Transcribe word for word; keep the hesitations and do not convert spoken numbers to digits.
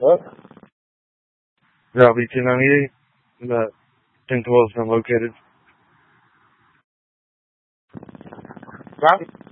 What? Robbie two ninety-eight. About ten twelve is located. Robbie?